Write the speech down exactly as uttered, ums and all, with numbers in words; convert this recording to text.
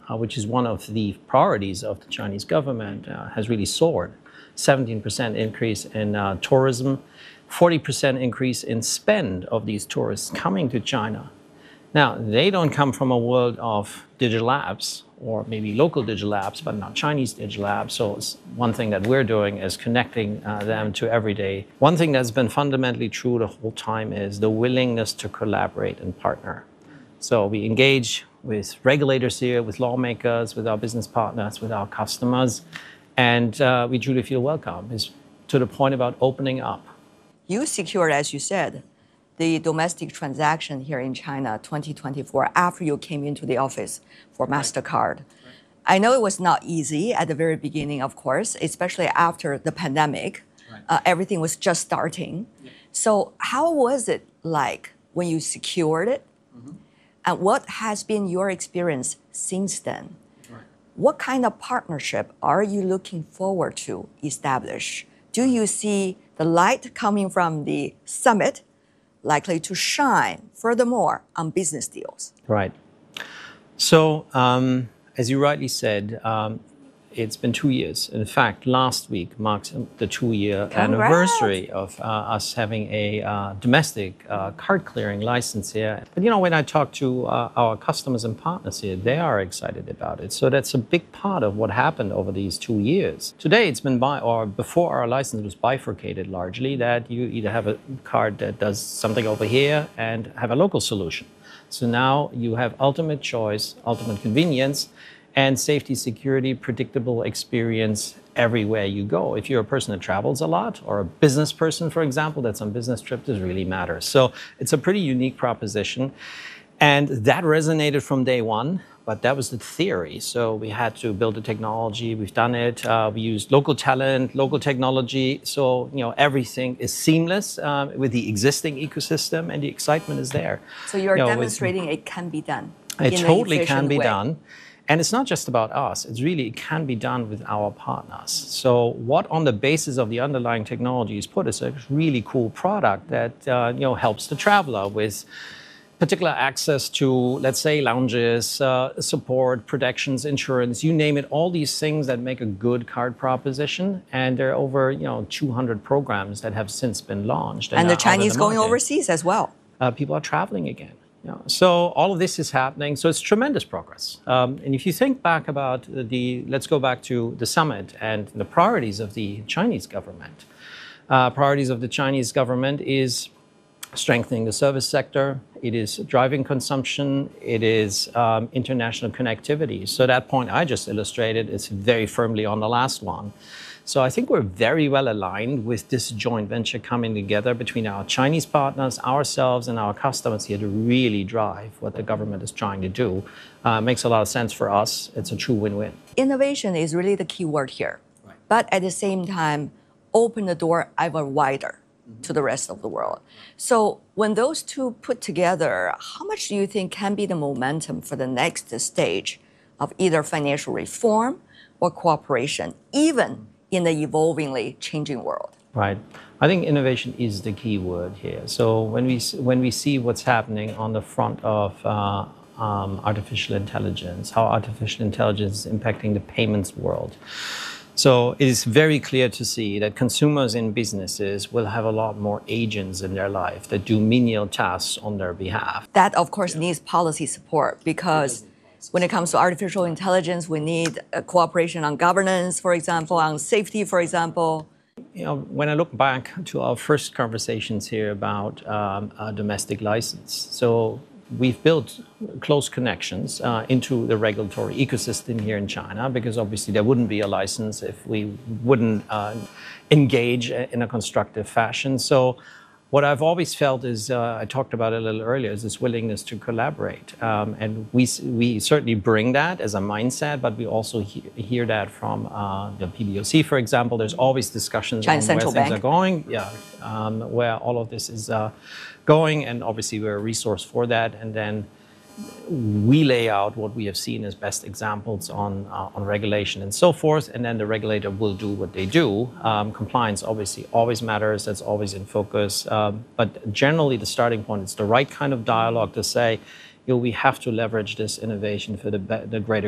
uh, which is one of the priorities of the Chinese government, uh, has really soared. seventeen percent increase in uh, tourism, forty percent increase in spend of these tourists coming to China. Now, they don't come from a world of digital apps, or maybe local digital apps, but not Chinese digital apps. So it's one thing that we're doing is connecting uh, them to everyday. One thing that's been fundamentally true the whole time is the willingness to collaborate and partner. So we engage with regulators here, with lawmakers, with our business partners, with our customers, and uh, we truly feel welcome. It's to the point about opening up. You secured, as you said, the domestic transaction here in China twenty twenty-four after you came into the office for MasterCard. Right. I know it was not easy at the very beginning, of course, especially after the pandemic. Right. Uh, everything was just starting. Yeah. So how was it like when you secured it? Mm-hmm. And what has been your experience since then? Right. What kind of partnership are you looking forward to establish? Do you see the light coming from the summit likely to shine furthermore on business deals? Right. So, um, as you rightly said, um, it's been two years. In fact, last week marks the two-year anniversary of uh, us having a uh, domestic uh, card clearing license here. But you know, when I talk to uh, our customers and partners here, they are excited about it. So that's a big part of what happened over these two years. Today, it's been by, or before our license was bifurcated largely, that you either have a card that does something over here and have a local solution. So now you have ultimate choice, ultimate convenience, and safety, security, predictable experience everywhere you go. If you're a person that travels a lot, or a business person, for example, that's on business trip, this really matters. So it's a pretty unique proposition. And that resonated from day one, but that was the theory. So we had to build the technology, we've done it. Uh, we used local talent, local technology. So, you know, everything is seamless um, with the existing ecosystem, and the excitement is there. So you're you know, demonstrating with, it can be done. It totally can be way. done. And it's not just about us. It's really, it can be done with our partners. So what on the basis of the underlying technology is put is a really cool product that uh, you know helps the traveler with particular access to, let's say, lounges, uh, support, protections, insurance, you name it, all these things that make a good card proposition. And there are over you know two hundred programs that have since been launched. And, and the Chinese the going overseas as well. Uh, people are traveling again. Yeah. So all of this is happening. So it's tremendous progress. Um, and if you think back about the, let's go back to the summit and the priorities of the Chinese government. Uh, priorities of the Chinese government is strengthening the service sector. It is driving consumption. It is um, international connectivity. So that point I just illustrated is very firmly on the last one. So I think we're very well aligned with this joint venture coming together between our Chinese partners, ourselves, and our customers here to really drive what the government is trying to do. Uh, makes a lot of sense for us. It's a true win-win. Innovation is really the key word here. Right. But at the same time, open the door ever wider mm-hmm. to the rest of the world. So when those two put together, how much do you think can be the momentum for the next stage of either financial reform or cooperation, even in the evolvingly changing world? Right. I think innovation is the key word here. So when we when we see what's happening on the front of uh, um, artificial intelligence, how artificial intelligence is impacting the payments world. So it is very clear to see that consumers and businesses will have a lot more agents in their life that do menial tasks on their behalf. That, of course, yeah. needs policy support, because when it comes to artificial intelligence, we need a cooperation on governance, for example, on safety, for example. You know, when I look back to our first conversations here about um, a domestic license, so we've built close connections uh, into the regulatory ecosystem here in China, because obviously there wouldn't be a license if we wouldn't uh, engage in a constructive fashion. So what I've always felt is, uh, I talked about it a little earlier, is this willingness to collaborate. Um, and we we certainly bring that as a mindset, but we also he hear that from uh, the P B O C, for example. There's always discussions China on Central where Bank. things are going, yeah, um, where all of this is uh, going, and obviously we're a resource for that. And then we lay out what we have seen as best examples on uh, on regulation and so forth, and then the regulator will do what they do. Um, compliance obviously always matters, that's always in focus, um, but generally the starting point is the right kind of dialogue to say, you know, we have to leverage this innovation for the, the greater